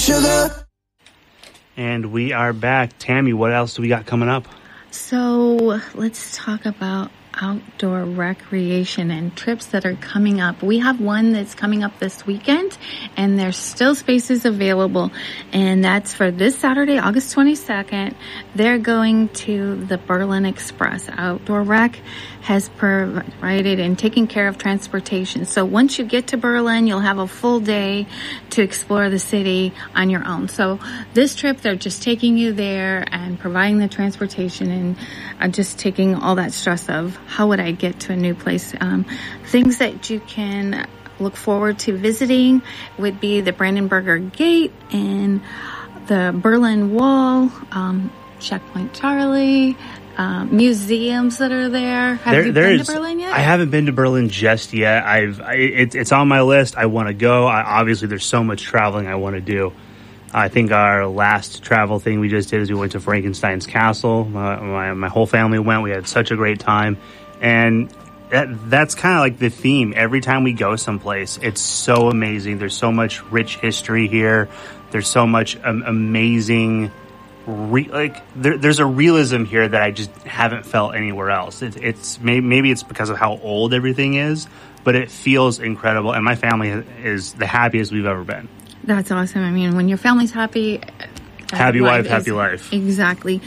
sugar. And we are back. Tammy, what else do we got coming up? So let's talk about outdoor recreation and trips that are coming up. We have one that's coming up this weekend, and there's still spaces available, and that's for this Saturday, August 22nd. They're going to the Berlin Express. Outdoor Rec has provided and taken care of transportation. So once you get to Berlin, you'll have a full day to explore the city on your own. So this trip, they're just taking you there and providing the transportation and just taking all that stress of how would I get to a new place. Things that you can look forward to visiting would be the Brandenburger Gate and the Berlin Wall, Checkpoint Charlie, museums that are there. Have you been to Berlin yet? I haven't been to Berlin just yet. It's on my list. I want to go. Obviously, there's so much traveling I want to do. I think our last travel thing we just did is we went to Frankenstein's Castle. My whole family went. We had such a great time. And that's kind of like the theme. Every time we go someplace, it's so amazing. There's so much rich history here. There's so much amazing... there's a realism here that I just haven't felt anywhere else. Maybe it's because of how old everything is, but it feels incredible. And my family is the happiest we've ever been. That's awesome. I mean, when your family's happy... Happy wife, happy life. Exactly.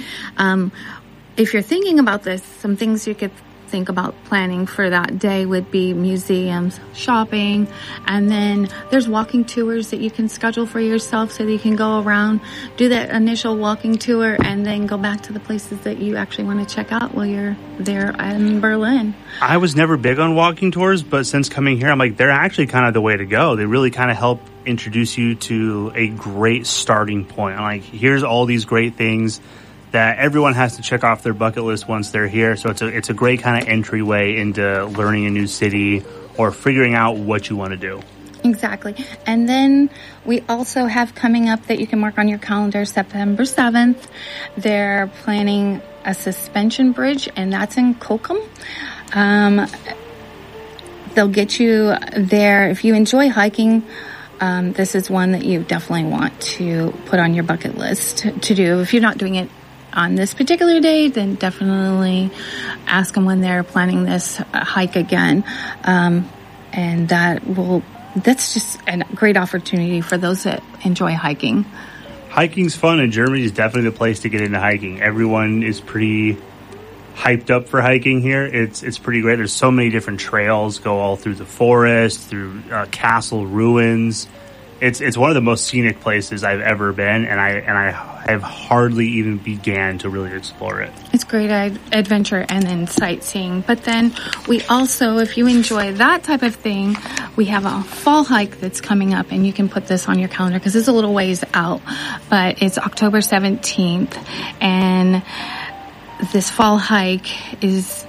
If you're thinking about this, some things you could think about planning for that day would be museums, shopping, and then there's walking tours that you can schedule for yourself so that you can go around, do that initial walking tour, and then go back to the places that you actually want to check out while you're there in Berlin. I was never big on walking tours, but since coming here, I'm like, they're actually kind of the way to go. They really kind of help introduce you to a great starting point. I'm like, here's all these great things that everyone has to check off their bucket list once they're here. So it's a great kind of entryway into learning a new city or figuring out what you want to do. Exactly. And then we also have coming up that you can mark on your calendar, September 7th. They're planning a suspension bridge, and that's in Kolkum. They'll get you there. If you enjoy hiking, this is one that you definitely want to put on your bucket list to do. If you're not doing it on this particular day, then definitely ask them when they're planning this hike again. And that's just a great opportunity for those that enjoy hiking. Hiking's fun, and Germany is definitely the place to get into hiking. Everyone is pretty hyped up for hiking here. It's pretty great. There's so many different trails, go all through the forest, through castle ruins. It's one of the most scenic places I've ever been, and I have hardly even began to really explore it. It's great adventure and then sightseeing. But then we also, if you enjoy that type of thing, we have a fall hike that's coming up, and you can put this on your calendar because it's a little ways out, but it's October 17th, and this fall hike is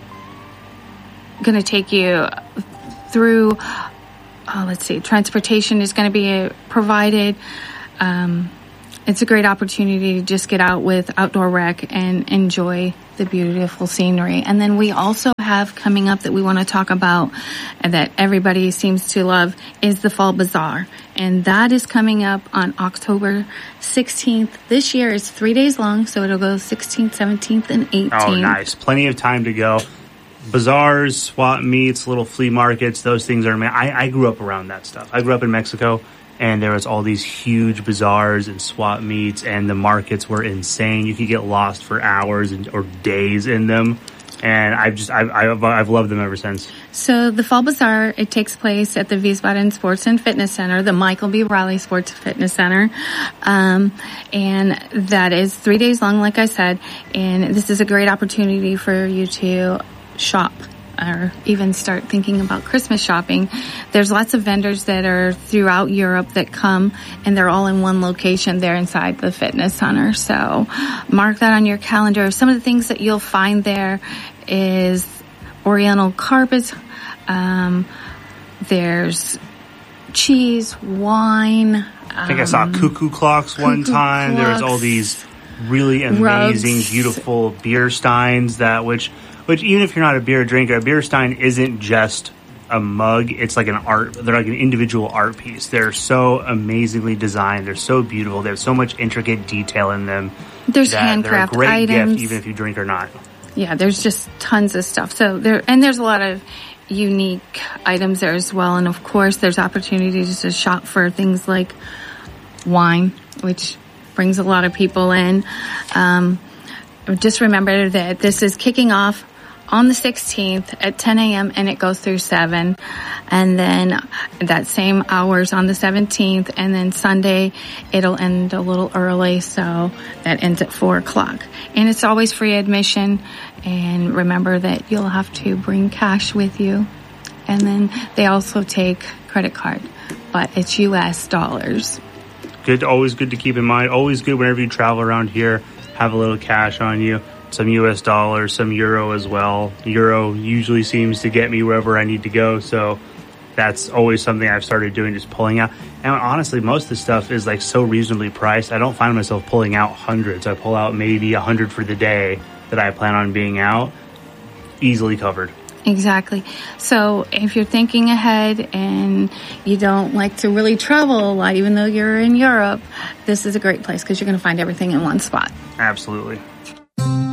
going to take you through, transportation is going to be provided. It's a great opportunity to just get out with Outdoor Rec and enjoy the beautiful scenery. And then we also have coming up that we want to talk about and that everybody seems to love is the Fall Bazaar. And that is coming up on October 16th. This year is 3 days long, so it'll go 16th, 17th, and 18th. Oh, nice. Plenty of time to go. Bazaars, swap meets, little flea markets, those things are... I grew up around that stuff. I grew up in Mexico, and there was all these huge bazaars and swap meets, and the markets were insane. You could get lost for hours or days in them, and I've loved them ever since. So the Fall Bazaar, it takes place at the Wiesbaden Sports and Fitness Center, the Michael B. Riley Sports Fitness Center, and that is 3 days long, like I said, and this is a great opportunity for you to shop or even start thinking about Christmas shopping. There's lots of vendors that are throughout Europe that come, and they're all in one location there inside the fitness center. So mark that on your calendar. Some of the things that you'll find there is Oriental carpets. There's cheese, wine. I think I saw cuckoo clocks one time. There was all these really amazing, rugs, beautiful beer steins which even if you're not a beer drinker, a beer stein isn't just a mug, it's like they're like an individual art piece. They're so amazingly designed. They're so beautiful. They have so much intricate detail in them. There's handcraft they're a great items. gift, even if you drink or not. Yeah, there's just tons of stuff. So there's a lot of unique items there as well. And of course, there's opportunities to shop for things like wine, which brings a lot of people in. Just remember that this is kicking off on the 16th at 10 a.m. and it goes through 7. And then that same hours on the 17th. And then Sunday, it'll end a little early. So that ends at 4 o'clock. And it's always free admission. And remember that you'll have to bring cash with you. And then they also take credit card, but it's US dollars. Always good to keep in mind. Always good whenever you travel around here. Have a little cash on you. Some US dollars, some euro as well. Euro usually seems to get me wherever I need to go. So that's always something I've started doing, just pulling out. And honestly, most of the stuff is like so reasonably priced. I don't find myself pulling out hundreds. I pull out maybe 100 for the day that I plan on being out. Easily covered. Exactly. So if you're thinking ahead and you don't like to really travel a lot, even though you're in Europe, this is a great place because you're going to find everything in one spot. Absolutely.